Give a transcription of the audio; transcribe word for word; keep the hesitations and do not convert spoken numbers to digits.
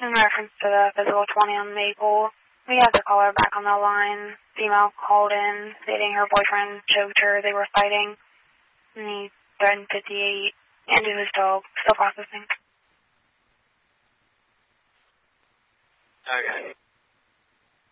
In reference to the physical twenty on Maple, we have the caller back on the line. Female called in stating her boyfriend choked her. They were fighting. And he threatened fifty-eight. And it was still, still processing. Okay.